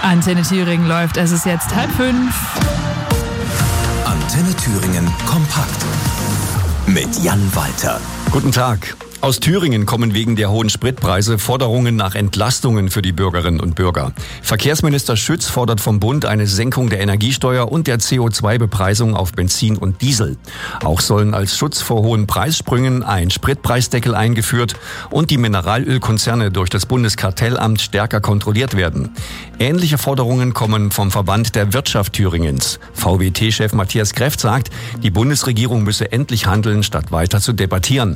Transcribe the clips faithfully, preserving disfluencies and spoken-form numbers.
Antenne Thüringen läuft, es ist jetzt halb fünf. Antenne Thüringen kompakt mit Jan Walter. Guten Tag. Aus Thüringen kommen wegen der hohen Spritpreise Forderungen nach Entlastungen für die Bürgerinnen und Bürger. Verkehrsminister Schütz fordert vom Bund eine Senkung der Energiesteuer und der C O zwei Bepreisung auf Benzin und Diesel. Auch sollen als Schutz vor hohen Preissprüngen ein Spritpreisdeckel eingeführt und die Mineralölkonzerne durch das Bundeskartellamt stärker kontrolliert werden. Ähnliche Forderungen kommen vom Verband der Wirtschaft Thüringens. V W T-Chef Matthias Kreft sagt, die Bundesregierung müsse endlich handeln, statt weiter zu debattieren.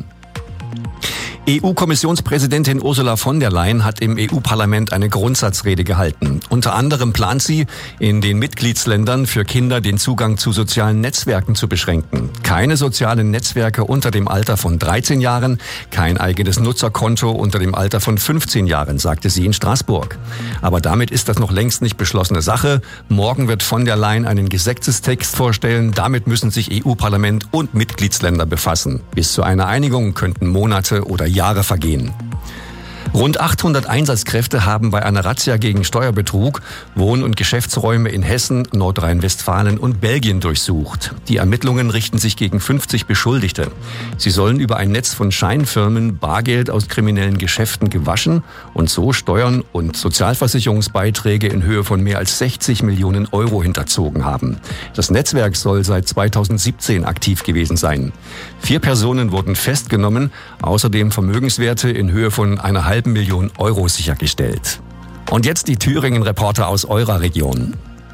E U-Kommissionspräsidentin Ursula von der Leyen hat im E U-Parlament eine Grundsatzrede gehalten. Unter anderem plant sie, in den Mitgliedsländern für Kinder den Zugang zu sozialen Netzwerken zu beschränken. Keine sozialen Netzwerke unter dem Alter von dreizehn Jahren, kein eigenes Nutzerkonto unter dem Alter von fünfzehn Jahren, sagte sie in Straßburg. Aber damit ist das noch längst nicht beschlossene Sache. Morgen wird von der Leyen einen Gesetzestext vorstellen. Damit müssen sich E U-Parlament und Mitgliedsländer befassen. Bis zu einer Einigung könnten Monate oder Jahre vergehen. Rund achthundert Einsatzkräfte haben bei einer Razzia gegen Steuerbetrug Wohn- und Geschäftsräume in Hessen, Nordrhein-Westfalen und Belgien durchsucht. Die Ermittlungen richten sich gegen fünfzig Beschuldigte. Sie sollen über ein Netz von Scheinfirmen Bargeld aus kriminellen Geschäften gewaschen und so Steuern und Sozialversicherungsbeiträge in Höhe von mehr als sechzig Millionen Euro hinterzogen haben. Das Netzwerk soll seit zweitausendsiebzehn aktiv gewesen sein. Vier Personen wurden festgenommen, außerdem Vermögenswerte in Höhe von einer halben Million Euro sichergestellt. Und jetzt die Thüringen-Reporter aus eurer Region.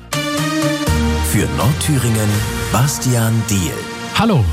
Für Nordthüringen Bastian Diehl. Hallo.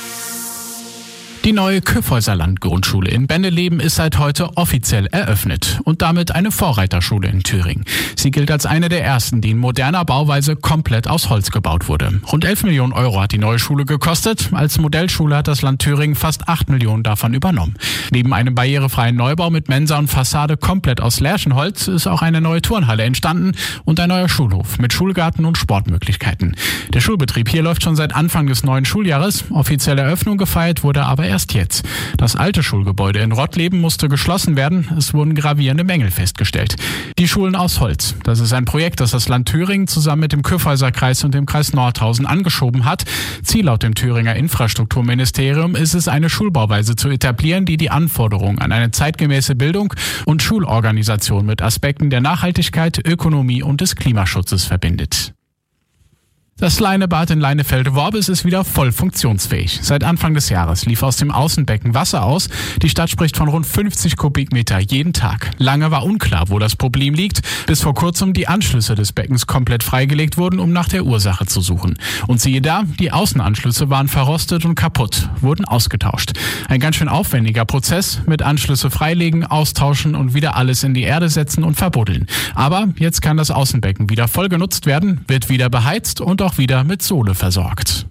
Die neue Kyffhäuser-Land-Grundschule in Bendeleben ist seit heute offiziell eröffnet und damit eine Vorreiterschule in Thüringen. Sie gilt als eine der ersten, die in moderner Bauweise komplett aus Holz gebaut wurde. Rund elf Millionen Euro hat die neue Schule gekostet. Als Modellschule hat das Land Thüringen fast acht Millionen davon übernommen. Neben einem barrierefreien Neubau mit Mensa und Fassade komplett aus Lärchenholz ist auch eine neue Turnhalle entstanden und ein neuer Schulhof mit Schulgarten und Sportmöglichkeiten. Der Schulbetrieb hier läuft schon seit Anfang des neuen Schuljahres. Offizielle Eröffnung gefeiert wurde aber erst jetzt. Das alte Schulgebäude in Rottleben musste geschlossen werden. Es wurden gravierende Mängel festgestellt. Die Schulen aus Holz. Das ist ein Projekt, das das Land Thüringen zusammen mit dem Kyffhäuser-Kreis und dem Kreis Nordhausen angeschoben hat. Ziel laut dem Thüringer Infrastrukturministerium ist es, eine Schulbauweise zu etablieren, die die Anforderungen an eine zeitgemäße Bildung und Schulorganisation mit Aspekten der Nachhaltigkeit, Ökonomie und des Klimaschutzes verbindet. Das Leinebad in Leinefelde-Worbis ist wieder voll funktionsfähig. Seit Anfang des Jahres lief aus dem Außenbecken Wasser aus. Die Stadt spricht von rund fünfzig Kubikmeter jeden Tag. Lange war unklar, wo das Problem liegt, bis vor kurzem die Anschlüsse des Beckens komplett freigelegt wurden, um nach der Ursache zu suchen. Und siehe da, die Außenanschlüsse waren verrostet und kaputt, wurden ausgetauscht. Ein ganz schön aufwendiger Prozess mit Anschlüsse freilegen, austauschen und wieder alles in die Erde setzen und verbuddeln. Aber jetzt kann das Außenbecken wieder voll genutzt werden, wird wieder beheizt und auch wieder mit Sohle versorgt.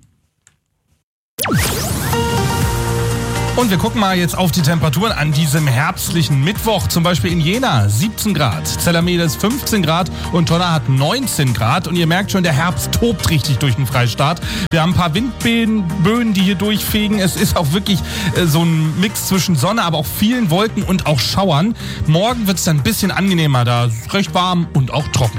Und wir gucken mal jetzt auf die Temperaturen an diesem herbstlichen Mittwoch. Zum Beispiel in Jena siebzehn Grad, Zellermedes fünfzehn Grad und Tonna hat neunzehn Grad. Und ihr merkt schon, der Herbst tobt richtig durch den Freistaat. Wir haben ein paar Windböen, Böen, die hier durchfegen. Es ist auch wirklich äh, so ein Mix zwischen Sonne, aber auch vielen Wolken und auch Schauern. Morgen wird es dann ein bisschen angenehmer, da ist recht warm und auch trocken.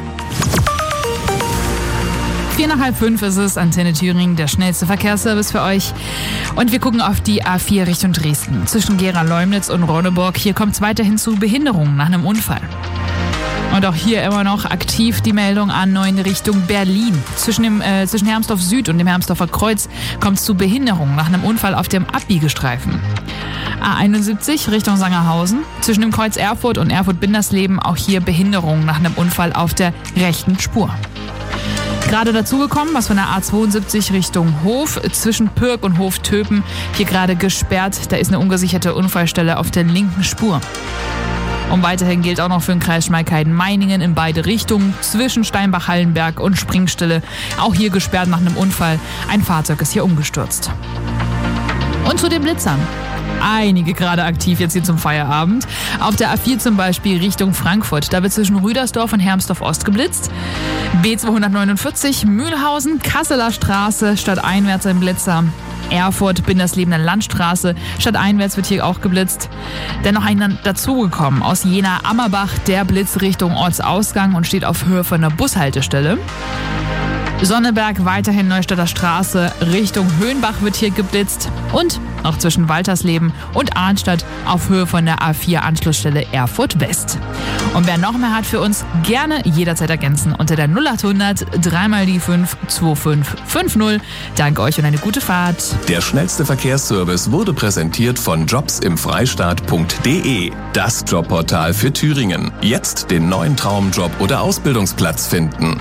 Vier nach halb fünf ist es, Antenne Thüringen, der schnellste Verkehrsservice für euch. Und wir gucken auf die A vier Richtung Dresden. Zwischen Gera-Leumnitz und Ronneburg. Hier kommt es weiterhin zu Behinderungen nach einem Unfall. Und auch hier immer noch aktiv die Meldung A neun Richtung Berlin. Zwischen, dem, äh, zwischen Hermsdorf Süd und dem Hermsdorfer Kreuz kommt es zu Behinderungen nach einem Unfall auf dem Abbiegestreifen. A einundsiebzig Richtung Sangerhausen. Zwischen dem Kreuz Erfurt und Erfurt-Bindersleben auch hier Behinderungen nach einem Unfall auf der rechten Spur. Gerade dazugekommen, was von der A zweiundsiebzig Richtung Hof, zwischen Pürg und Hof-Töpen, hier gerade gesperrt. Da ist eine ungesicherte Unfallstelle auf der linken Spur. Und weiterhin gilt auch noch für den Kreis Schmalkalden-Meiningen in beide Richtungen, zwischen Steinbach-Hallenberg und Springstille. Auch hier gesperrt nach einem Unfall. Ein Fahrzeug ist hier umgestürzt. Und zu den Blitzern. Einige gerade aktiv jetzt hier zum Feierabend. Auf der A vier zum Beispiel Richtung Frankfurt. Da wird zwischen Rüdersdorf und Hermsdorf Ost geblitzt. B zweihundertneunundvierzig Mühlhausen, Kasseler Straße, stadteinwärts ein Blitzer. Erfurt, Bindersleben Landstraße. Stadteinwärts wird hier auch geblitzt. Dennoch ein dazugekommen aus Jena-Ammerbach, der Blitz Richtung Ortsausgang und steht auf Höhe von der Bushaltestelle. Sonneberg weiterhin Neustädter Straße Richtung Höhenbach wird hier geblitzt und auch zwischen Waltersleben und Arnstadt auf Höhe von der A vier Anschlussstelle Erfurt West. Und wer noch mehr hat für uns, gerne jederzeit ergänzen unter der null achthundert drei mal die fünf zwei fünf fünf null. Danke euch und eine gute Fahrt. Der schnellste Verkehrsservice wurde präsentiert von jobsimfreistaat punkt de, das Jobportal für Thüringen. Jetzt den neuen Traumjob oder Ausbildungsplatz finden.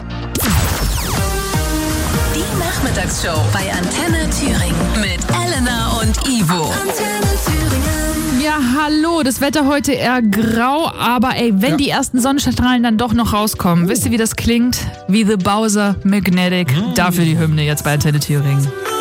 Nachmittagsshow bei Antenne Thüringen mit Elena und Ivo. Antenne Thüringen. Ja, hallo, das Wetter heute eher grau, aber ey, wenn ja. die ersten Sonnenstrahlen dann doch noch rauskommen, oh. wisst ihr, wie das klingt? Wie The Bowser Magnetic. Mm. Dafür die Hymne jetzt bei Antenne Thüringen.